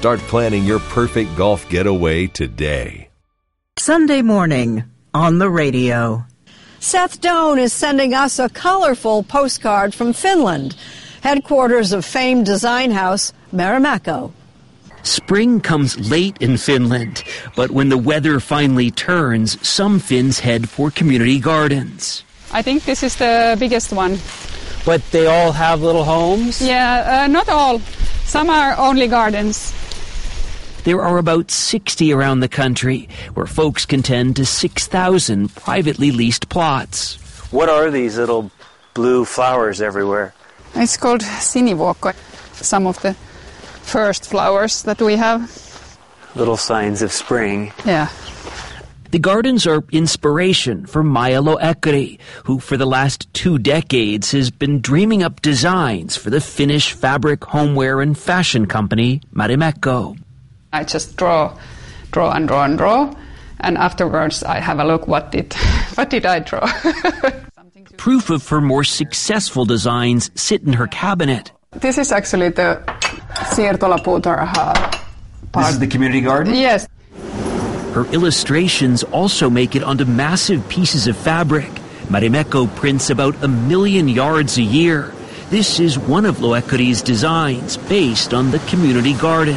Start planning your perfect golf getaway today. Sunday morning on the radio. Seth Doan is sending us a colorful postcard from Finland, headquarters of famed design house Marimekko. Spring comes late in Finland, but when the weather finally turns, some Finns head for community gardens. I think this is the biggest one. But they all have little homes? Yeah, not all. Some are only gardens. There are about 60 around the country, where folks can tend to 6,000 privately leased plots. What are these little blue flowers everywhere? It's called sinivuokko, some of the first flowers that we have. Little signs of spring. Yeah. The gardens are inspiration for Maija Loekkari, who for the last 2 decades has been dreaming up designs for the Finnish fabric, homeware and fashion company Marimekko. I just draw, and afterwards I have a look what did I draw. Proof of her more successful designs sit in her cabinet. This is actually the siirtolapuutarha part. This is the community garden? Yes. Her illustrations also make it onto massive pieces of fabric. Marimekko prints about 1 million yards a year. This is one of Loekkari's designs based on the community garden.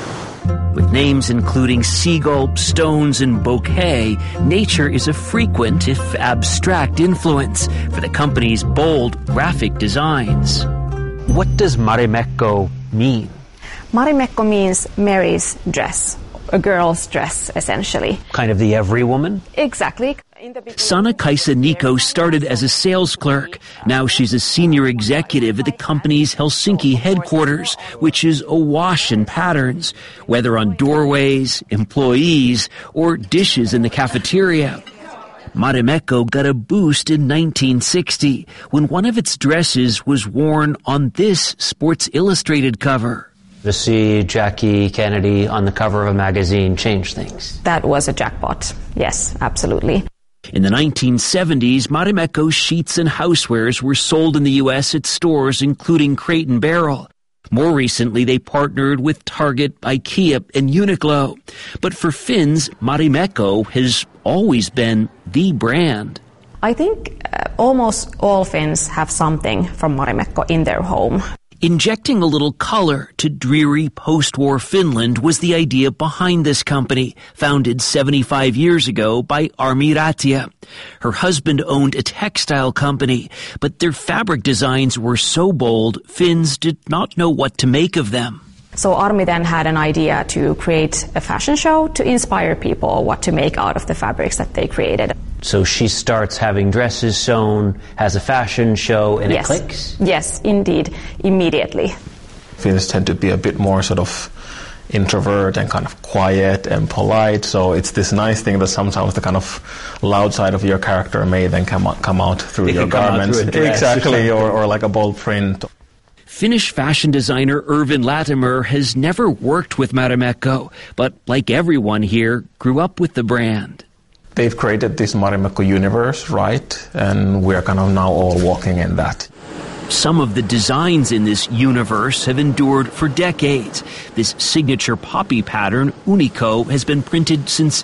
With names including seagull, stones, and bouquet, nature is a frequent, if abstract, influence for the company's bold, graphic designs. What does Marimekko mean? Marimekko means Mary's dress, a girl's dress, essentially. Kind of the every woman? Exactly. Sanna-Kaisa Nico started as a sales clerk. Now she's a senior executive at the company's Helsinki headquarters, which is awash in patterns, whether on doorways, employees, or dishes in the cafeteria. Marimekko got a boost in 1960 when one of its dresses was worn on this Sports Illustrated cover. To see Jackie Kennedy on the cover of a magazine changed things. That was a jackpot. Yes, absolutely. In the 1970s, Marimekko's sheets and housewares were sold in the U.S. at stores including Crate & Barrel. More recently, they partnered with Target, IKEA, and Uniqlo. But for Finns, Marimekko has always been the brand. I think almost all Finns have something from Marimekko in their home. Injecting a little color to dreary post-war Finland was the idea behind this company, founded 75 years ago by Armi Ratia. Her husband owned a textile company, but their fabric designs were so bold, Finns did not know what to make of them. So Armi then had an idea to create a fashion show to inspire people what to make out of the fabrics that they created. So she starts having dresses sewn, has a fashion show, and it clicks? Yes, indeed, immediately. Finns tend to be a bit more sort of introvert and kind of quiet and polite, so it's this nice thing that sometimes the kind of loud side of your character may then come out through your garments. Exactly, or like a bold print. Finnish fashion designer Irvin Latimer has never worked with Marimekko, but like everyone here, grew up with the brand. They've created this Marimekko universe, right? And we're kind of now all walking in that. Some of the designs in this universe have endured for decades. This signature poppy pattern, Unico, has been printed since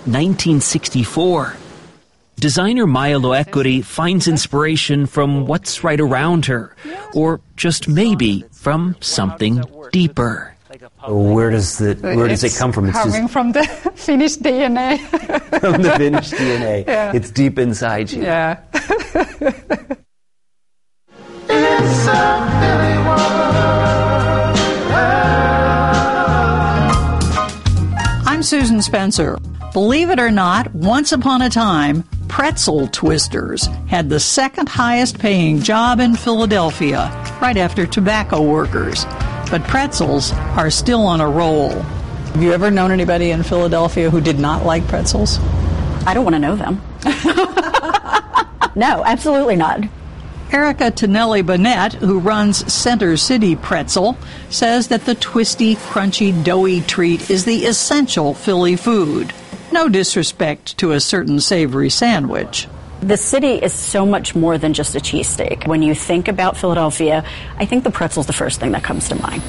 1964. Designer Maija Loekkari finds inspiration from what's right around her, or just maybe from something deeper. Where does it come from? It's coming from the Finnish DNA. From the Finnish DNA. Yeah. It's deep inside you. Yeah. I'm Susan Spencer. Believe it or not, once upon a time, pretzel twisters had the second highest paying job in Philadelphia, right after tobacco workers. But pretzels are still on a roll. Have you ever known anybody in Philadelphia who did not like pretzels? I don't want to know them. No, absolutely not. Erica Tonelli-Burnett, who runs Center City Pretzel, says that the twisty, crunchy, doughy treat is the essential Philly food. No disrespect to a certain savory sandwich. The city is so much more than just a cheesesteak. When you think about Philadelphia, I think the pretzel's the first thing that comes to mind.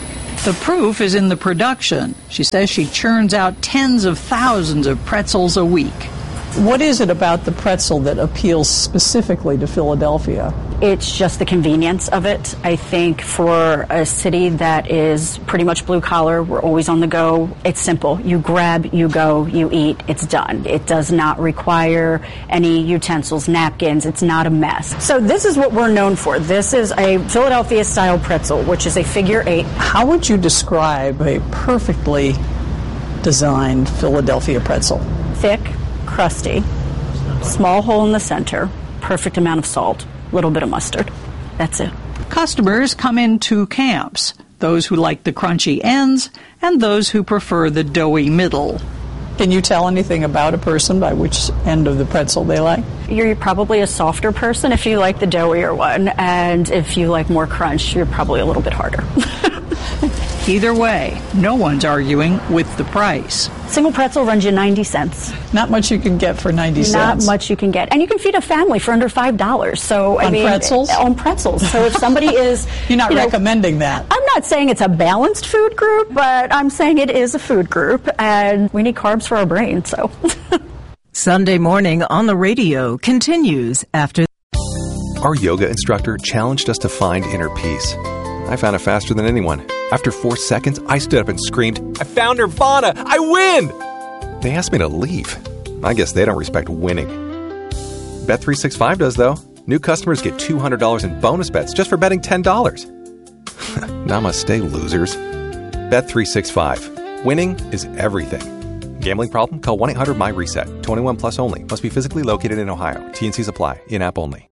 The proof is in the production. She says she churns out tens of thousands of pretzels a week. What is it about the pretzel that appeals specifically to Philadelphia? It's just the convenience of it. I think for a city that is pretty much blue collar, we're always on the go. It's simple. You grab, you go, you eat, it's done. It does not require any utensils, napkins. It's not a mess. So this is what we're known for. This is a Philadelphia style pretzel, which is a figure 8. How would you describe a perfectly designed Philadelphia pretzel? Thick, crusty, small hole in the center, perfect amount of salt, little bit of mustard. That's it. Customers come in 2 camps, those who like the crunchy ends and those who prefer the doughy middle. Can you tell anything about a person by which end of the pretzel they like? You're probably a softer person if you like the doughier one, and if you like more crunch, you're probably a little bit harder. Either way, no one's arguing with the price. Single pretzel runs you 90 cents. Not much you can get for 90 cents. Not much you can get. And you can feed a family for under $5. So on pretzels? On pretzels. So if somebody is... You're not recommending that. I'm not saying it's a balanced food group, but I'm saying it is a food group, and we need carbs for our brain, so... Sunday Morning on the Radio continues after... Our yoga instructor challenged us to find inner peace. I found it faster than anyone. After 4 seconds, I stood up and screamed, "I found Nirvana! I win!" They asked me to leave. I guess they don't respect winning. Bet365 does, though. New customers get $200 in bonus bets just for betting $10. Namaste, losers. Bet365. Winning is everything. Gambling problem? Call 1-800-MY-RESET. 21 plus only. Must be physically located in Ohio. T&Cs apply. In-app only.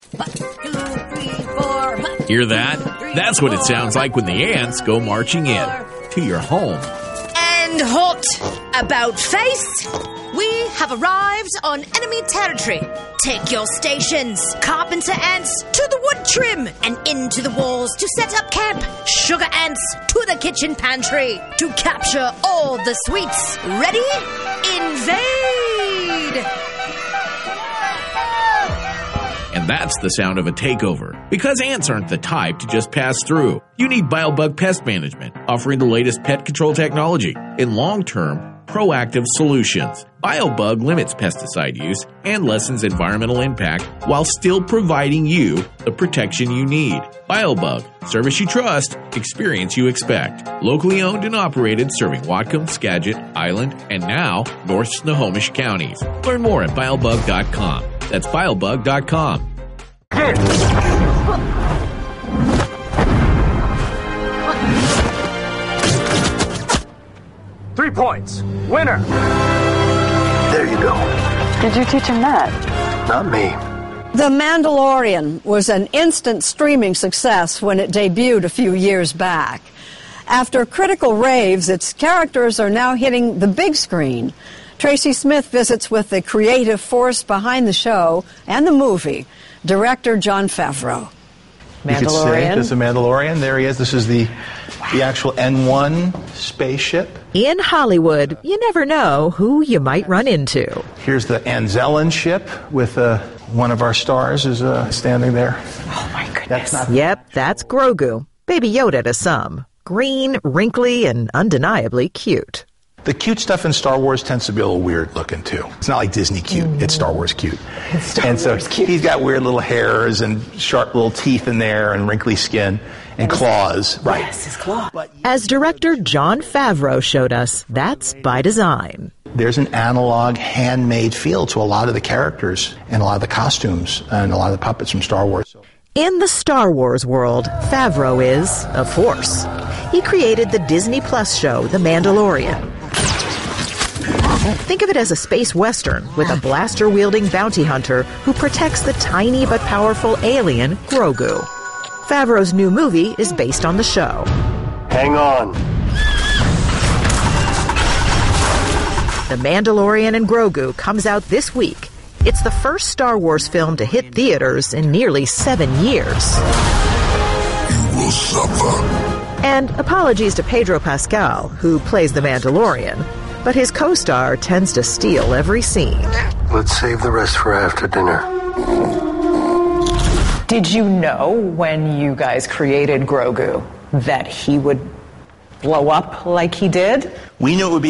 Hear that? That's what it sounds like when the ants go marching in to your home. And hot about face, we have arrived on enemy territory. Take your stations, carpenter ants, to the wood trim and into the walls to set up camp. Sugar ants to the kitchen pantry to capture all the sweets. Ready? Invade! And that's the sound of a takeover. Because ants aren't the type to just pass through. You need BioBug Pest Management, offering the latest pet control technology in long-term, proactive solutions. BioBug limits pesticide use and lessens environmental impact while still providing you the protection you need. BioBug, service you trust, experience you expect. Locally owned and operated, serving Whatcom, Skagit, Island, and now North Snohomish counties. Learn more at biobug.com. That's biobug.com. 3 points. Winner. There you go. Did you teach him that? Not me. The Mandalorian was an instant streaming success when it debuted a few years back. After critical raves, its characters are now hitting the big screen. Tracy Smith visits with the creative force behind the show and the movie, director Jon Favreau. You could say there's a Mandalorian. There he is. This is the actual N1 spaceship. In Hollywood, you never know who you might run into. Here's the Anzellan ship with one of our stars is standing there. Oh, my goodness. That's Grogu. Baby Yoda to some. Green, wrinkly, and undeniably cute. The cute stuff in Star Wars tends to be a little weird looking, too. It's not like Disney cute. It's Star Wars cute. He's got weird little hairs and sharp little teeth in there and wrinkly skin and claws. Right. Yes, his claw. As director Jon Favreau showed us, that's by design. There's an analog, handmade feel to a lot of the characters and a lot of the costumes and a lot of the puppets from Star Wars. In the Star Wars world, Favreau is a force. He created the Disney Plus show, The Mandalorian. Think of it as a space western with a blaster-wielding bounty hunter who protects the tiny but powerful alien, Grogu. Favreau's new movie is based on the show. Hang on. The Mandalorian and Grogu comes out this week. It's the first Star Wars film to hit theaters in nearly 7 years. You will suffer. And apologies to Pedro Pascal, who plays the Mandalorian, but his co-star tends to steal every scene. Let's save the rest for after dinner. Did you know when you guys created Grogu that he would blow up like he did? We knew it would be